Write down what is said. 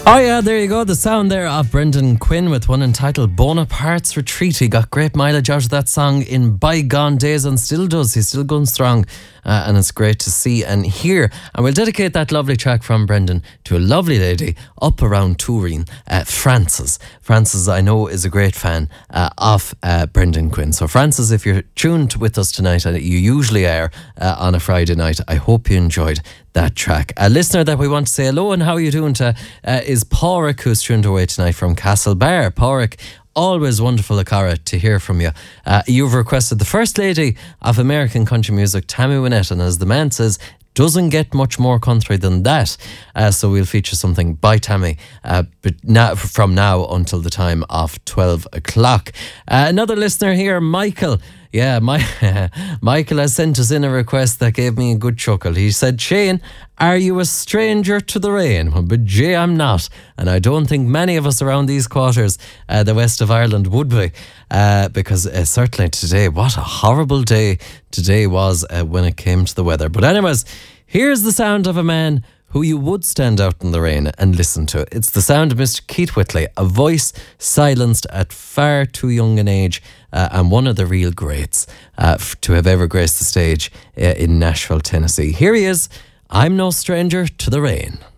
Oh yeah, there you go. The sound there of Brendan Quinn with one entitled Bonaparte's Retreat. He got great mileage out of that song in bygone days and still does. He's still going strong, and it's great to see and hear. And we'll dedicate that lovely track from Brendan to a lovely lady up around Turin, Frances. Frances, I know, is a great fan of Brendan Quinn. So Frances, if you're tuned with us tonight, and you usually are on a Friday night, I hope you enjoyed that track. A listener that we want to say hello and how are you doing to is Pádraig, who's tuned away tonight from Castlebar. Pádraig, always wonderful, Akara, to hear from you. You've requested the First Lady of American country music, Tammy Wynette, and as the man says, doesn't get much more country than that. So we'll feature something by Tammy from now until the time of 12 o'clock. Another listener here, Michael. Yeah, Michael has sent us in a request that gave me a good chuckle. He said, Shane, are you a stranger to the rain? Well, but Jay, I'm not. And I don't think many of us around these quarters, the west of Ireland, would be. Because certainly today, what a horrible day today was when it came to the weather. But anyways, here's the sound of a man who you would stand out in the rain and listen to. It's the sound of Mr. Keith Whitley, a voice silenced at far too young an age, and one of the real greats to have ever graced the stage in Nashville, Tennessee. Here he is, I'm no stranger to the rain.